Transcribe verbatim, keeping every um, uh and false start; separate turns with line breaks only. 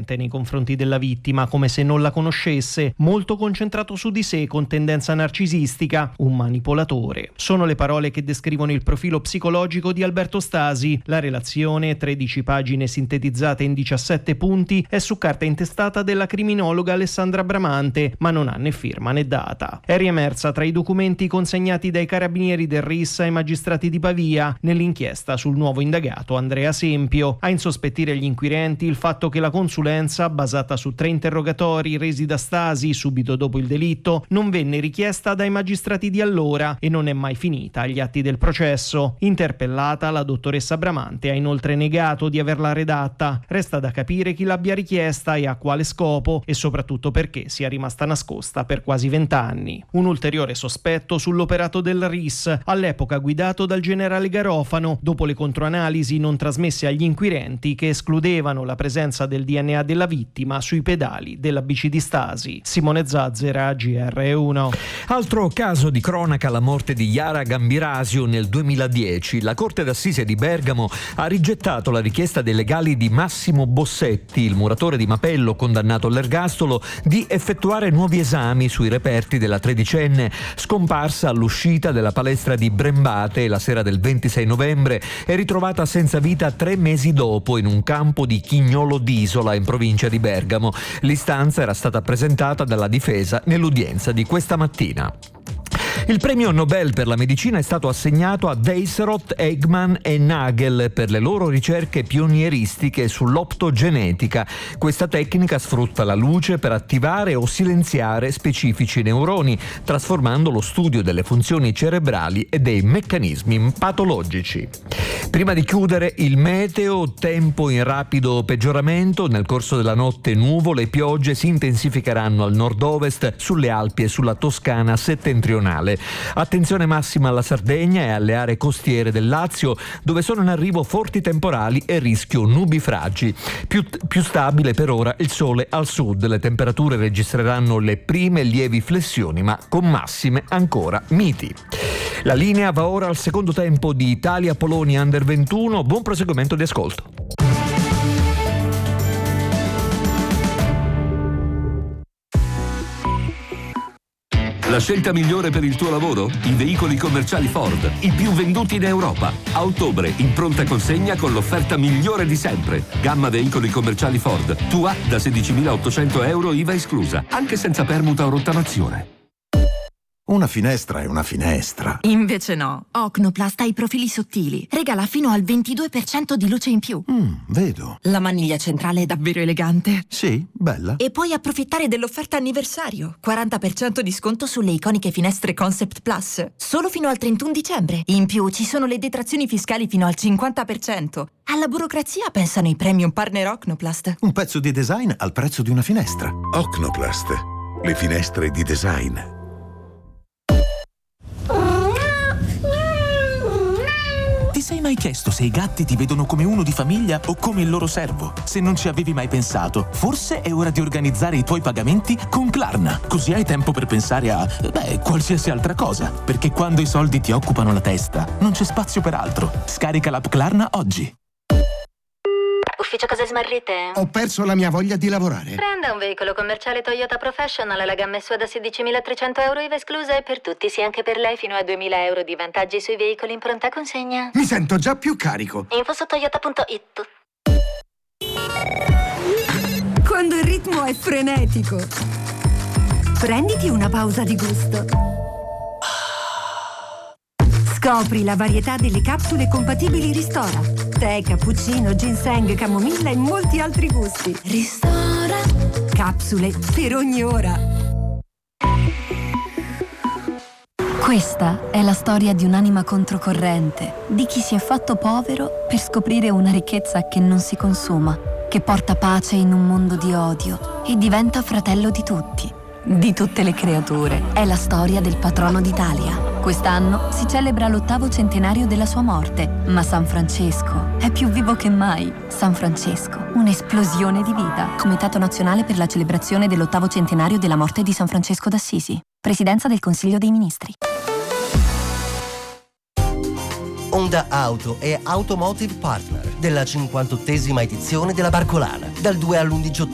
indifferente nei confronti della vittima, come se non la conoscesse, molto concentrato su di sé, con tendenza narcisistica, un manipolatore. Sono le parole che descrivono il profilo psicologico di Alberto Stasi. La relazione, tredici pagine sintetizzate in diciassette punti, è su carta intestata della criminologa Alessandra Bramante, ma non ha né firma né data. È riemersa tra i documenti consegnati dai carabinieri del R I S ai magistrati di Pavia nell'inchiesta sul nuovo indagato Andrea Sempio. A insospettire gli inquirenti il fatto che la consulenza, basata su tre interrogatori resi da Stasi subito dopo il delitto, non venne richiesta dai magistrati di allora e non è mai finita agli atti del processo. Interpellata, la dottoressa Bramante ha inoltre negato di averla redatta. Resta da capire chi l'abbia richiesta e a quale scopo, e soprattutto perché sia rimasta nascosta per quasi vent'anni. Un ulteriore sospetto sull'operato del R I S, all'epoca guidato dal generale Garofano, dopo le controanalisi non trasmesse agli inquirenti che escludevano la presenza del D N A della vittima sui pedali della bici di Stasi. Simone Zazzera, G R uno.
Altro caso di cronaca, la morte di Yara Gambirasio nel duemiladieci. La Corte d'Assise di Bergamo ha rigettato la richiesta dei legali di Massimo Bossetti, il muratore di Mapello condannato all'ergastolo, di effettuare nuovi esami sui reperti della tredicenne scomparsa all'uscita della palestra di Brembate la sera del ventisei novembre e ritrovata senza vita tre mesi dopo in un campo di Chignolo d'Isola in provincia di Bergamo. L'istanza era stata presentata dalla difesa nell'udienza di questa mattina. Il premio Nobel per la medicina è stato assegnato a Weisroth, Eggman e Nagel per le loro ricerche pionieristiche sull'optogenetica. Questa tecnica sfrutta la luce per attivare o silenziare specifici neuroni, trasformando lo studio delle funzioni cerebrali e dei meccanismi patologici. Prima di chiudere, il meteo, tempo in rapido peggioramento. Nel corso della notte nuvole e piogge si intensificheranno al nord-ovest, sulle Alpi e sulla Toscana settentrionale. Attenzione massima alla Sardegna e alle aree costiere del Lazio, dove sono in arrivo forti temporali e rischio nubifragi. Più, più stabile per ora il sole al sud. Le temperature registreranno le prime lievi flessioni, ma con massime ancora miti. La linea va ora al secondo tempo di Italia-Polonia Under ventuno. Buon proseguimento di ascolto.
La scelta migliore per il tuo lavoro? I veicoli commerciali Ford, i più venduti in Europa. A ottobre, in pronta consegna con l'offerta migliore di sempre. Gamma veicoli commerciali Ford. Tua da sedicimilaottocento euro I V A esclusa, anche senza permuta o rottamazione.
Una finestra è una finestra.
Invece no. Ocnoplast ha i profili sottili. Regala fino al ventidue per cento di luce in più.
Mm, vedo.
La maniglia centrale è davvero elegante.
Sì, bella.
E puoi approfittare dell'offerta anniversario. quaranta per cento di sconto sulle iconiche finestre Concept Plus. Solo fino al trentuno dicembre. In più ci sono le detrazioni fiscali fino al cinquanta per cento. Alla burocrazia pensano i premium partner Ocnoplast.
Un pezzo di design al prezzo di una finestra.
Ocnoplast. Le finestre di design.
Ti sei mai chiesto se i gatti ti vedono come uno di famiglia o come il loro servo? Se non ci avevi mai pensato, forse è ora di organizzare i tuoi pagamenti con Klarna. Così hai tempo per pensare a, beh, qualsiasi altra cosa. Perché quando i soldi ti occupano la testa, non c'è spazio per altro. Scarica l'app Klarna oggi.
Ufficio cose smarrite?
Ho perso la mia voglia di lavorare.
Prenda un veicolo commerciale Toyota Professional, la gamma sua da sedicimilatrecento euro I V A esclusa e per tutti, sì anche per lei, fino a duemila euro di vantaggi sui veicoli in pronta consegna.
Mi sento già più carico.
Info su toyota punto it.
Quando il ritmo è frenetico, prenditi una pausa di gusto. Scopri la varietà delle capsule compatibili Ristora. Tè, cappuccino, ginseng, camomilla e molti altri gusti. Ristora. Capsule per ogni ora.
Questa è la storia di un'anima controcorrente, di chi si è fatto povero per scoprire una ricchezza che non si consuma, che porta pace in un mondo di odio e diventa fratello di tutti, di tutte le creature. È la storia del patrono d'Italia. Quest'anno si celebra l'ottavo centenario della sua morte, ma San Francesco è più vivo che mai. San Francesco, un'esplosione di vita. Comitato Nazionale per la celebrazione dell'ottavo centenario della morte di San Francesco d'Assisi. Presidenza del Consiglio dei Ministri.
Honda Auto è Automotive Partner della cinquantottesima edizione della Barcolana. Dal due all'undici ottobre